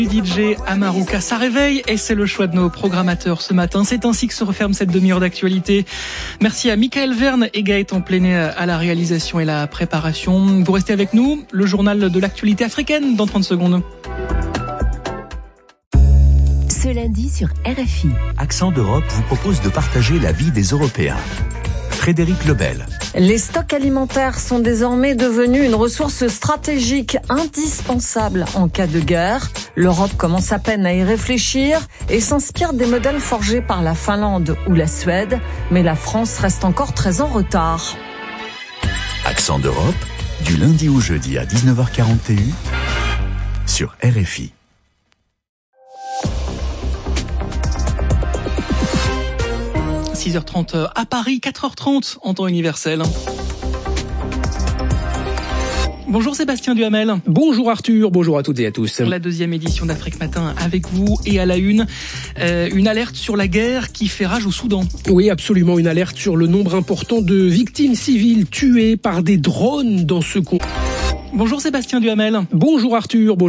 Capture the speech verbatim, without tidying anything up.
D J Amaruka, ça réveille et c'est le choix de nos programmateurs ce matin. C'est ainsi que se referme cette demi-heure d'actualité. Merci à Michael Verne et Gaëtan Plenet à la réalisation et la préparation. Vous restez avec nous, le journal de l'actualité africaine dans trente secondes. Ce lundi sur R F I. Accent d'Europe vous propose de partager la vie des Européens. Frédéric Lebel. Les stocks alimentaires sont désormais devenus une ressource stratégique indispensable en cas de guerre. L'Europe commence à peine à y réfléchir et s'inspire des modèles forgés par la Finlande ou la Suède. Mais la France reste encore très en retard. Accent d'Europe, du lundi au jeudi à dix-neuf heures quarante et un sur R F I. six heures trente à Paris, quatre heures trente en temps universel. Bonjour Sébastien Duhamel. Bonjour Arthur, bonjour à toutes et à tous. La deuxième édition d'Afrique Matin avec vous et à la une, euh, une alerte sur la guerre qui fait rage au Soudan. Oui, absolument, une alerte sur le nombre important de victimes civiles tuées par des drones dans ce conflit. Bonjour Sébastien Duhamel. Bonjour Arthur, bonjour.